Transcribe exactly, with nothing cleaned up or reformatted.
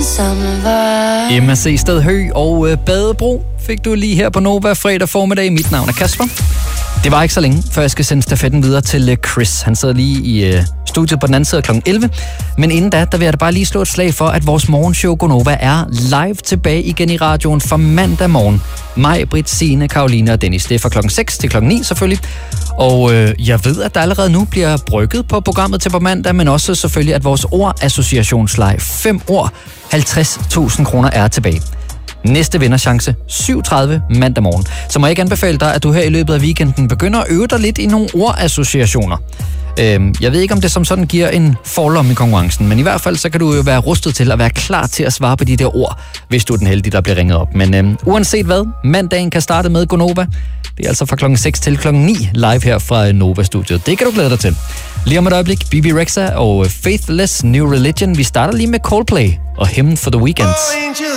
Emma C. Stedhø og øh, Badebro fik du lige her på Nova fredag formiddag. Mit navn er Kasper. Det var ikke så længe, før jeg skal sende stafetten videre til øh, Chris. Han sidder lige i øh, studiet på den anden side klokken elleve. Men inden da, der vil jeg da bare lige slå et slag for, at vores morgenshow Gonova er live tilbage igen i radioen for mandag morgen. Mig, Britt, Signe, Karoline og Dennis. Det er fra klokken seks til klokken ni selvfølgelig. Og øh, jeg ved, at der allerede nu bliver brygget på programmet til på mandag, men også selvfølgelig, at vores ordassociationsleje fem ord, halvtreds tusind kroner er tilbage. Næste vinderchance syv tredive mandag morgen. Så må jeg ikke anbefale dig, at du her i løbet af weekenden begynder at øve dig lidt i nogle ordassociationer. Øhm, jeg ved ikke, om det som sådan giver en forlom i konkurrencen, men i hvert fald så kan du jo være rustet til at være klar til at svare på de der ord, hvis du er den heldige, der bliver ringet op. Men øhm, uanset hvad, mandagen kan starte med Gonova. Det er altså fra klokken seks til klokken ni live her fra Nova-studiet. Det kan du glæde dig til. Lige om et øjeblik, B B Rexha og Faithless New Religion. Vi starter lige med Coldplay og Hymn for the Weekend.